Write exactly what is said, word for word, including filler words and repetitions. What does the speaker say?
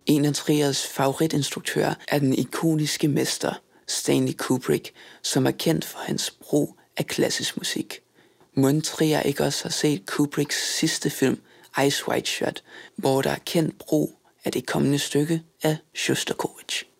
En af Triers favoritinstruktører er den ikoniske mester Stanley Kubrick, som er kendt for hans brug af klassisk musik. Mon Trier ikke også har set Kubricks sidste film, Ice White Shot, hvor der er kendt brug af det kommende stykke af Sjostakovitj.